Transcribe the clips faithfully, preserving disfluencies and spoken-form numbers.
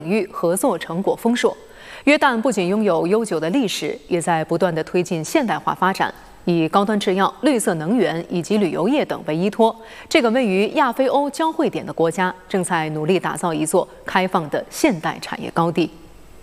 域合作成果丰硕。约旦不仅拥有悠久的历史，也在不断地推进现代化发展，以高端制药、绿色能源以及旅游业等为依托。这个位于亚非欧交汇点的国家，正在努力打造一座开放的现代产业高地。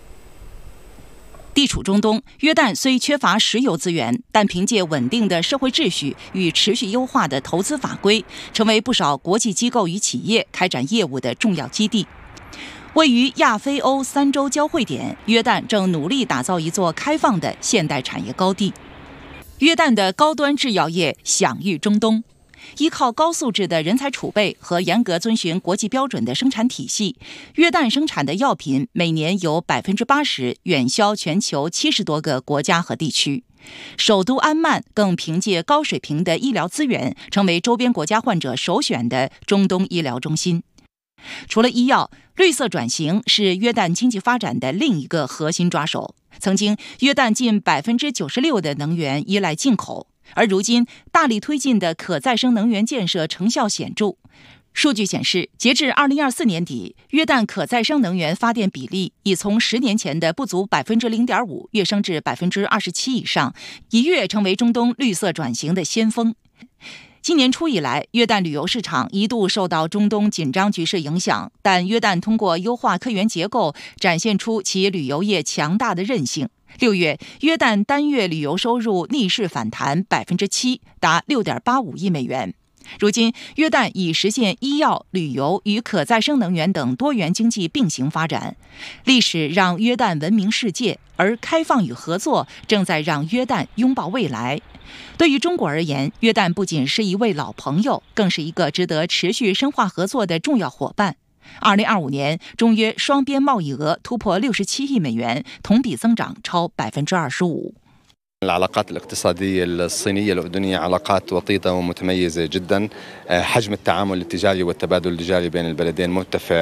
地处中东，约旦虽缺乏石油资源，但凭借稳定的社会秩序与持续优化的投资法规，成为不少国际机构与企业开展业务的重要基地。位于亚非欧三洲交汇点，约旦正努力打造一座开放的现代产业高地。约旦的高端制药业享誉中东。 依靠高素质的人才储备和严格遵循国际标准的生产体系，约旦生产的药品每年有百分之八十远销全球七十多个国家和地区。首都安曼更凭借高水平的医疗资源，成为周边国家患者首选的中东医疗中心。除了医药，绿色转型是约旦经济发展的另一个核心抓手。曾经，约旦近百分之九十六的能源依赖进口。 而如今，大力推进的可再生能源建设成效显著。数据显示，截至二零二四年底，约旦可再生能源发电比例已从十年前的不足百分之零点五跃升至百分之二十七以上，一跃成为中东绿色转型的先锋。今年初以来，约旦旅游市场一度受到中东紧张局势影响，但约旦通过优化客源结构，展现出其旅游业强大的韧性。 六月，约旦单月旅游收入逆势反弹百分之七，达六点八五亿美元。如今，约旦已实现医药、旅游与可再生能源等多元经济并行发展。历史让约旦闻名世界，而开放与合作正在让约旦拥抱未来。对于中国而言，约旦不仅是一位老朋友，更是一个值得持续深化合作的重要伙伴。 二零二五年，中约双边贸易额突破六十七亿美元，同比增长超百分之二十五。 العلاقات الاقتصادية الصينية الأردنية علاقات وطيدة ومتميزة جدا، حجم التعامل التجاري والتبادل التجاري بين البلدين مرتفع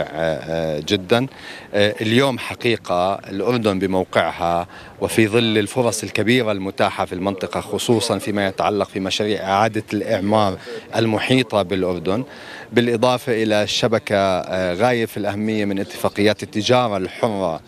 جدا. اليوم حقيقة الأردن بموقعها وفي ظل الفرص الكبيرة المتاحة في المنطقة خصوصا فيما يتعلق في مشاريع إعادة الإعمار المحيطة بالأردن، بالإضافة إلى الشبكة غاية في الأهمية من اتفاقيات التجارة الحرة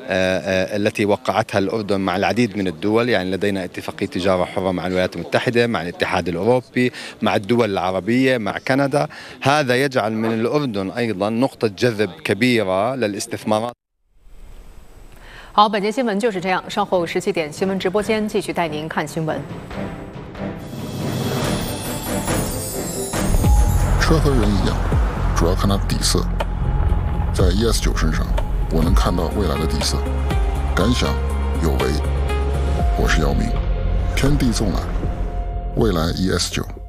التي وقعتها الأردن مع العديد من الدول، يعني لدينا اتفاقية تجارة حرة مع الولايات المتحدة، مع الاتحاد الأوروبي، مع الدول العربية، مع كندا. هذا يجعل من الأردن أيضا نقطة جذب كبيرة للاستثمارات. 好，本节新闻就是这样。稍后十七点，新闻直播间继续带您看新闻。 车和人一样，主要看它底色。在 E S 九身上。 我能看到未来的底色，感想有为。我是姚明，天地纵览，未来 E S 九。